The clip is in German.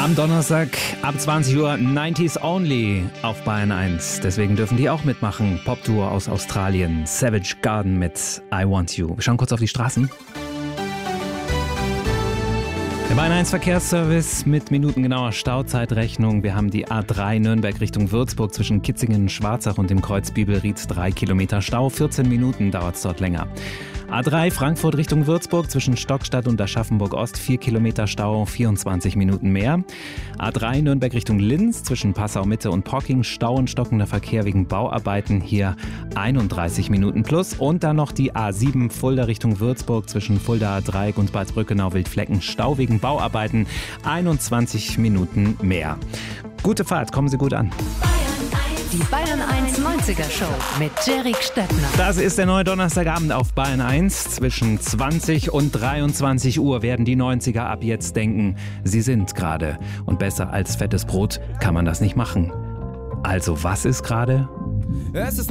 Am Donnerstag ab 20 Uhr 90s Only auf Bayern 1. Deswegen dürfen die auch mitmachen. Popduo aus Australien, Savage Garden mit I Want You. Wir schauen kurz auf die Straßen. Der Bayern 1 Verkehrsservice mit minutengenauer Stauzeitrechnung. Wir haben die A3 Nürnberg Richtung Würzburg zwischen Kitzingen, Schwarzach und dem Kreuz Bibelried 3 Kilometer Stau. 14 Minuten dauert es dort länger. A3 Frankfurt Richtung Würzburg zwischen Stockstadt und Aschaffenburg Ost 4 Kilometer Stau, 24 Minuten mehr. A3 Nürnberg Richtung Linz zwischen Passau Mitte und Pocking Stau und stockender Verkehr wegen Bauarbeiten, hier 31 Minuten plus. Und dann noch die A7 Fulda Richtung Würzburg zwischen Fulda Dreieck und Bad Brückenau-Wildflecken Stau wegen Bauarbeiten, 21 Minuten mehr. Gute Fahrt, kommen Sie gut an. Die Bayern 1 90er Show mit Jerry Stettner. Das ist der neue Donnerstagabend auf Bayern 1. Zwischen 20 und 23 Uhr werden die 90er ab jetzt denken, sie sind gerade. Und besser als fettes Brot kann man das nicht machen. Also was ist gerade?